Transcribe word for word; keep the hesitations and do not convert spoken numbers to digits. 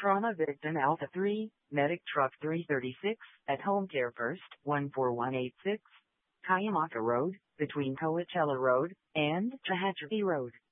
Trauma Victim Alpha three, Medic Truck three thirty-six, at Home Care First, one four one eight six, Cuyamaca Road, between Coachella Road and Tehachapi Road.